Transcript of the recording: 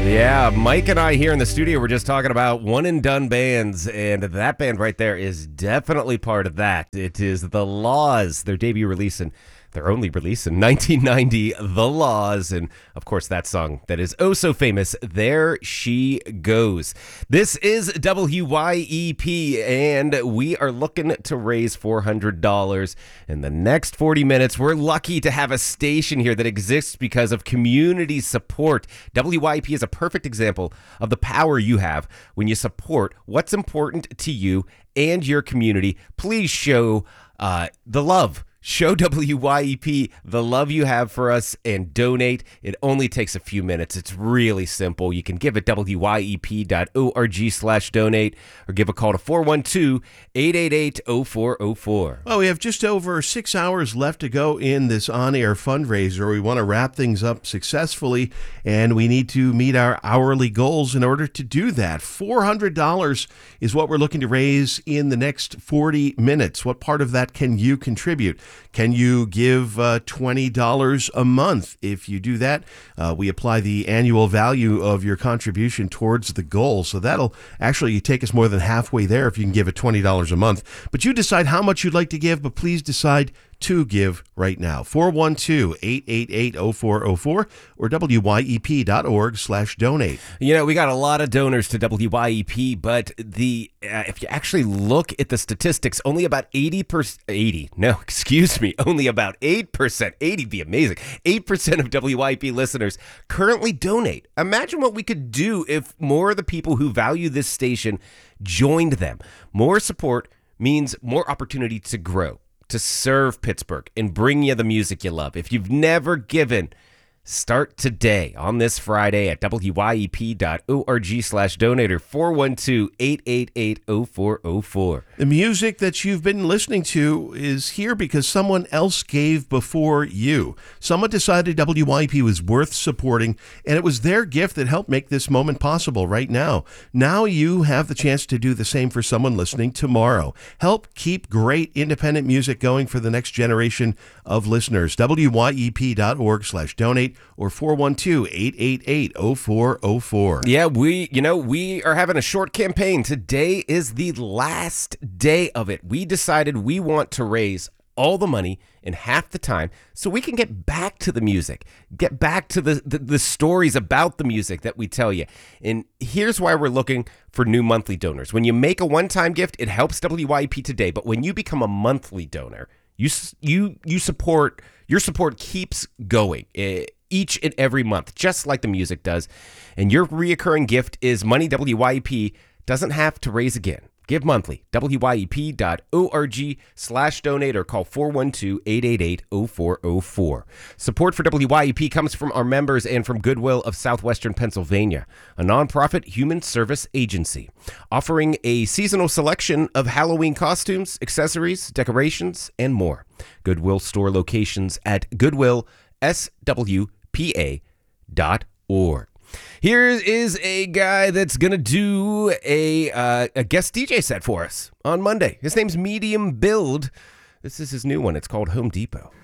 Yeah, Mike and I here in the studio were just talking about one and done bands, and that band right there is definitely part of that. It is The Laws, their debut release and their only release in 1990, The Laws, and of course that song that is oh so famous, There She Goes. This is WYEP, and we are looking to raise $400 in the next 40 minutes. We're lucky to have a station here that exists because of community support. WYEP is a perfect example of the power you have when you support what's important to you and your community. Please show the love. Show WYEP the love you have for us and donate. It only takes a few minutes. It's really simple. You can give at wyep.org/donate or give a call to 412-888-0404. Well, we have just over 6 hours left to go in this on-air fundraiser. We want to wrap things up successfully, and we need to meet our hourly goals in order to do that. $400 is what we're looking to raise in the next 40 minutes. What part of that can you contribute? Can you give $20 a month? If you do that, we apply the annual value of your contribution towards the goal. So that'll actually take us more than halfway there if you can give it $20 a month. But you decide how much you'd like to give, but please decide to give right now. 412-888-0404 or wyep.org/donate. You know, we got a lot of donors to WYEP, but if you actually look at the statistics, only about 80%, only about 8%, 80 be amazing, 8% of WYEP listeners currently donate. Imagine what we could do if more of the people who value this station joined them. More support means more opportunity to grow, to serve Pittsburgh and bring you the music you love. If you've never given, start today on this Friday at wyep.org/donate or 412-888-0404. The music that you've been listening to is here because someone else gave before you. Someone decided WYEP was worth supporting, and it was their gift that helped make this moment possible right now. Now you have the chance to do the same for someone listening tomorrow. Help keep great independent music going for the next generation of listeners. wyep.org/donate or 412-888-0404. Yeah, we are having a short campaign. Today is the last day of it. We decided we want to raise all the money in half the time so we can get back to the music, get back to the stories about the music that we tell you. And here's why we're looking for new monthly donors. When you make a one-time gift, it helps WYEP today, but when you become a monthly donor, you support, your support keeps going each and every month, just like the music does. And your reoccurring gift is money WYEP doesn't have to raise again. Give monthly, wyep.org/donate or call 412-888-0404. Support for WYEP comes from our members and from Goodwill of Southwestern Pennsylvania, a nonprofit human service agency offering a seasonal selection of Halloween costumes, accessories, decorations, and more. Goodwill store locations at goodwillswpa.org. Here is a guy that's going to do a guest DJ set for us on Monday. His name's Medium Build. This is his new one. It's called Home Depot.